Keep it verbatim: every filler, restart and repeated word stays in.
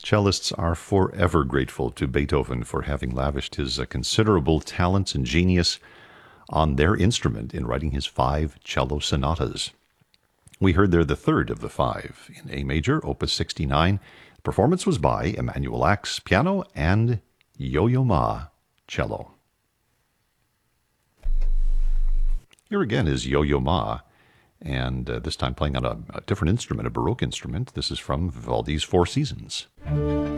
Cellists are forever grateful to Beethoven for having lavished his uh, considerable talents and genius on their instrument in writing his five cello sonatas. We heard there the third of the five in A major, Opus sixty-nine. The performance was by Emanuel Ax, piano, and Yo-Yo Ma, cello. Here again is Yo-Yo Ma, and uh, this time playing on a, a different instrument, a Baroque instrument. This is from Vivaldi's Four Seasons.